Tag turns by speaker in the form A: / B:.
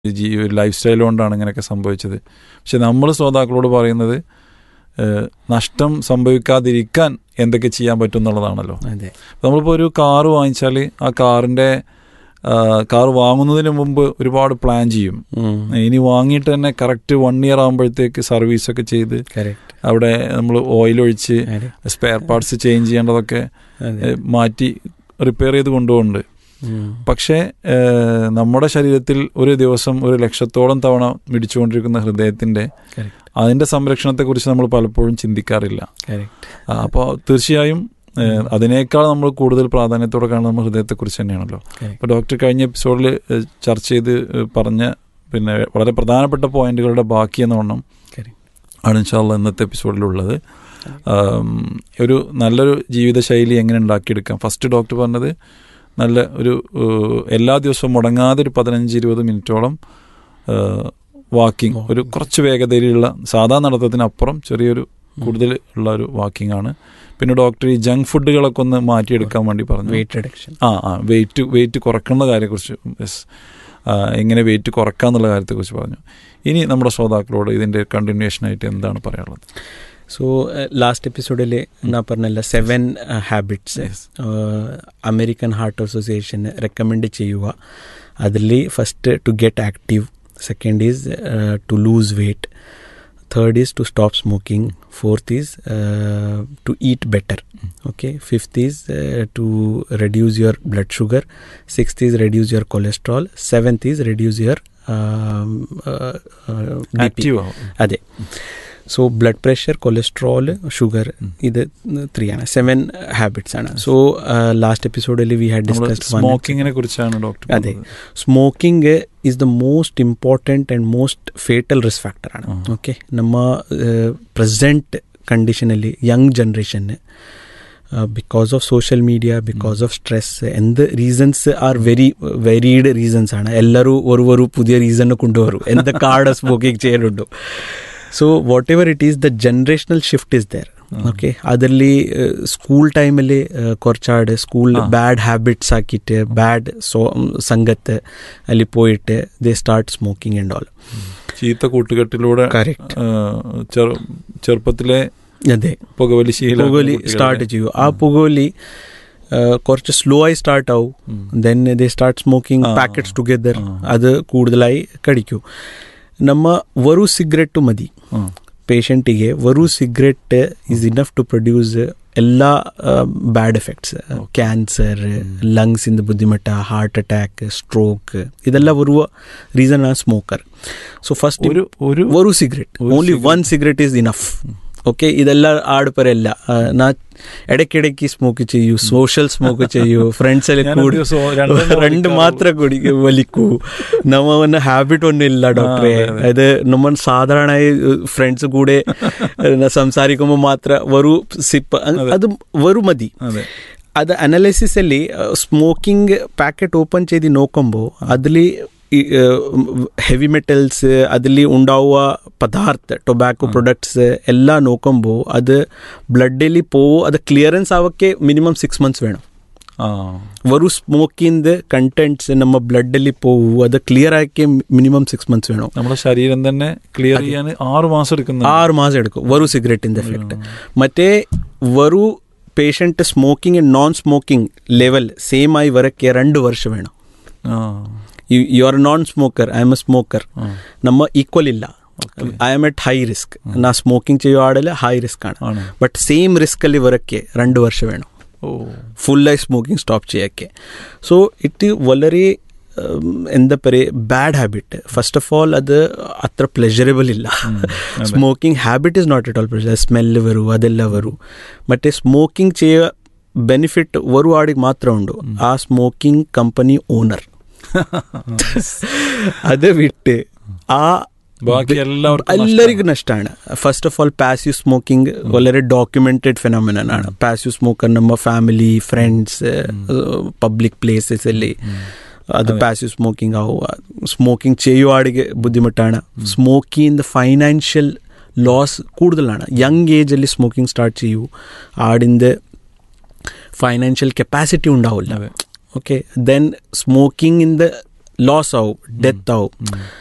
A: Life style കൊണ്ടാണ് ഇങ്ങനെയൊക്കെ സംഭവിച്ചത്. പക്ഷെ നമ്മൾ ശ്രോതാക്കളോട് പറയുന്നത് നഷ്ടം സംഭവിക്കാതിരിക്കാൻ എന്തൊക്കെ ചെയ്യാൻ പറ്റും എന്നുള്ളതാണല്ലോ. നമ്മളിപ്പോൾ ഒരു കാറ് വാങ്ങിച്ചാൽ ആ കാർ വാങ്ങുന്നതിന് മുമ്പ് ഒരുപാട് പ്ലാൻ ചെയ്യും. ഇനി വാങ്ങിയിട്ട് തന്നെ കറക്റ്റ് 1 year ആകുമ്പോഴത്തേക്ക് സർവീസൊക്കെ ചെയ്ത് അവിടെ നമ്മൾ ഓയിലൊഴിച്ച് സ്പെയർ പാർട്സ് ചേഞ്ച് ചെയ്യേണ്ടതൊക്കെ മാറ്റി റിപ്പയർ ചെയ്ത് കൊണ്ടുപോകുന്നുണ്ട്. പക്ഷേ നമ്മുടെ ശരീരത്തിൽ ഒരു ദിവസം 100,000 തവണ മിടിച്ചുകൊണ്ടിരിക്കുന്ന ഹൃദയത്തിൻ്റെ അതിൻ്റെ സംരക്ഷണത്തെക്കുറിച്ച് നമ്മൾ പലപ്പോഴും ചിന്തിക്കാറില്ല. അപ്പോൾ തീർച്ചയായും അതിനേക്കാൾ നമ്മൾ കൂടുതൽ പ്രാധാന്യത്തോടെ കാണുന്നത് നമ്മൾ ഹൃദയത്തെക്കുറിച്ച് തന്നെയാണല്ലോ. അപ്പോൾ ഡോക്ടർ കഴിഞ്ഞ എപ്പിസോഡിൽ ചർച്ച ചെയ്ത് പറഞ്ഞ പിന്നെ വളരെ പ്രധാനപ്പെട്ട പോയിന്റുകളുടെ ബാക്കി എന്നോണം ആണ് ഇൻഷാ അല്ലാഹ് ഇന്നത്തെ എപ്പിസോഡിലുള്ളത്. ഒരു നല്ലൊരു ജീവിതശൈലി എങ്ങനെ ഉണ്ടാക്കിയെടുക്കാം. ഫസ്റ്റ് ഡോക്ടർ പറഞ്ഞത് നല്ല ഒരു എല്ലാ ദിവസവും മുടങ്ങാതെ ഒരു 15-20 മിനിറ്റോളം വാക്കിംഗ്, ഒരു കുറച്ച് വേഗതയിലുള്ള സാധാ നടത്തത്തിനപ്പുറം ചെറിയൊരു കൂടുതൽ ഉള്ള ഒരു വാക്കിംഗ് ആണ്. പിന്നെ ഡോക്ടർ ഈ ജങ്ക് ഫുഡുകളൊക്കെ ഒന്ന് മാറ്റിയെടുക്കാൻ വേണ്ടി പറഞ്ഞു.
B: വെയിറ്റ് റിഡക്ഷൻ,
A: വെയിറ്റ് കുറയ്ക്കുന്ന കാര്യത്തെക്കുറിച്ച്, എങ്ങനെ വെയിറ്റ് കുറക്കുക എന്നുള്ള കാര്യത്തെക്കുറിച്ച് പറഞ്ഞു. ഇനി നമ്മുടെ ശ്രോതാക്കളോട് ഇതിൻ്റെ കണ്ടിന്യൂഷനായിട്ട് എന്താണ് പറയാനുള്ളത്?
B: സോ ലാസ്റ്റ് എപ്പിസോഡിൽ ഞാൻ പറഞ്ഞല്ല 7 habits American heart association recommend ചെയ്യുക. അതിൽ first to get active, second is to lose weight, third is to stop smoking, fourth is to eat better, okay, fifth is to reduce your blood sugar, sixth is reduce your cholesterol, seventh is reduce your BP. Ade. So blood pressure, cholesterol, sugar, ഇത് 3 ആണ്. 7 habits ആണ്. So last എപ്പിസോഡിൽ we had discussed
A: സ്മോക്കിങ്ങിനെ കുറിച്ചാണ് doctor.
B: അതെ, smoking is the most important and most fatal risk factor ആണ്. Okay, നമ്മ present കണ്ടീഷനിൽ young generation because of social media, because of stress, എന്ത് റീസൺസ് ആർ വെരീഡ് റീസൺസ് ആണ്. എല്ലാവരും ഒരു പുതിയ റീസൺ കൊണ്ടുവരും എന്തൊക്കെ smoking ചെയ്യാനുണ്ടോ. So whatever it is, the generational shift is there. Okay, adarli school time alli korchade school bad habits akite, bad sangat alli poite they start smoking and all.
A: ചീത്ത കൂട്ടുകെട്ടിലൂടെ ചെറുപ്പത്തിലെ
B: അതെ
A: പുകവലി
B: സ്റ്റാർട്ട് ചെയ്യൂ. ആ പുകവലി കുറച്ച് സ്ലോ ആയി start ആവും. Then they start smoking packets together. അത് കൂടുതലായി കടിക്കൂ. ನಮ್ಮ ವರು ಸಿಗರೆಟ್ಟು ಮದಿ ಪೇಷಂಟಿಗೆ ವರು cigarette is enough to produce ಎಲ್ಲ ಬ್ಯಾಡ್ effects, cancer, ಲಂಗ್ಸಿಂದ ಬುದ್ಧಿಮಟ್ಟ, heart attack, stroke ಇದೆಲ್ಲ ಬರುವ ರೀಸನ್ ಆ smoker. So first ವರು cigarette, only 1 cigarette is enough. Okay, ഇതെല്ലാം ആടുപ്പരല്ല. ഞാൻ ഇടയ്ക്കിടയ്ക്ക് സ്മോക്ക് ചെയ്യൂ, സോഷ്യൽ സ്മോക്ക് ചെയ്യൂ, ഫ്രണ്ട്സിൽ കൂടി 2 മാത്രം വലിക്കൂ. നമ്മ ഹാബിറ്റ് ഒന്നും ഇല്ല ഡോക്ടറെ. അതായത് നമ്മൾ സാധാരണ ഫ്രണ്ട്സ് കൂടെ സംസാരിക്കുമ്പോൾ മാത്രം സിപ്പ് അത് മതി. അത് അനലൈസിസಲ್ಲಿ സ്മോക്കിംഗ് പാക്കറ്റ് ഓപ്പൺ ചെയ്ത് നോക്കുമ്പോൾ അതിൽ ಹೆವಿ ಮೆಟಲ್ಸ್ ಅದಲ್ಲಿ ಉಂಡಾವ ಪದಾರ್ಥ ಟೊಬ್ಯಾಕೊ ಪ್ರೊಡಕ್ಟ್ಸ್ ಎಲ್ಲ ನೋಕೊಂಬೋ ಅದು ಬ್ಲಡ್ಡಲ್ಲಿ പോവോ ಅದು ಕ್ಲಿಯರೆನ್ಸ್ ಆವಕ್ಕೆ ಮಿನಿಮಮ್ 6 months വേണം. ഒരു സ്മോക്കിന്റെ കണ്ടന്റ്സ് നമ്മ ബ്ലഡിൽ പോവൂ, അത് ക്ലിയർ ആക്കി മിനിമം 6 months വേണം.
A: നമ്മുടെ ശരീരം തന്നെ ക്ലിയർ ചെയ്യാൻ 6 മാസം എടുക്കും.
B: 6 മാസം എടുക്കും ഒരു സിഗരറ്റിന്റെ എഫക്ട്. മറ്റേ ഒരു patient smoking and non smoking level same ആയി വരಕ್ಕೆ 2 ವರ್ಷ വേണം. You are a non-smoker, I am a smoker. ನಮ್ಮ ಈಕ್ವಲ್ ಇಲ್ಲ. I am at high risk. ನಾ ಸ್ಮೋಕಿಂಗ್ ചെയ്യോ ആടല്ല ഹൈ റിസ്ക് ആണ്. ബട്ട് സെയിം റിസ്ക് ಅಲ್ಲಿ വരಕ್ಕೆ 2 ವರ್ಷ വേണം ഫുള്ളായി സ്മോക്കിംഗ് സ്റ്റോപ്പ് ചെയ്യಕ್ಕೆ. സോ ഇറ്റ് വളരെ എന്താ പറയുക bad habit. First of all അത് അത്ര പ്ലെഷറബിൾ ഇല്ല. Smoking habit is not at all pleasure. Smell വരൂ, അതെല്ലാം വരൂ. മറ്റേ സ്മോക്കിംഗ് ചെയ്യുക ಬೆನಿಫಿಟ್ ഒരു ആടിಗೆ ಮಾತ್ರ ಉಂಟು, ಆ ಸ್ಮೋಕಿಂಗ್ ಕಂಪನಿ ಓನರ್. അത് വിട്ട് എല്ലാവർക്കും നഷ്ടമാണ്. First of all passive smoking വളരെ ഡോക്യുമെന്റഡ് ഫെനോമിനൻ ആണ്. പാസീവ് സ്മോക്കർ നമ്മ ഫാമിലി, ഫ്രണ്ട്സ്, പബ്ലിക് പ്ലേസസ് അല്ലേ അത് പാസീവ് സ്മോക്കിംഗ് ആവുക. സ്മോക്കിംഗ് ചെയ്യുവാടിಗೆ ബുദ്ധിമുട്ടാണ്. സ്മോക്കിംഗ് ഫൈനാൻഷ്യൽ ലോസ് കൂടുതലാണ്. യങ് ഏജಲ್ಲಿ സ്മോക്കിംഗ് സ്റ്റാർട്ട് ചെയ്യൂ, ആടിൻ്റെ ഫൈനാൻഷ്യൽ കപ്പാസിറ്റി ഉണ്ടാവില്ല. Okay, then smoking in the loss ആവും, ഡെത്ത് ആവും.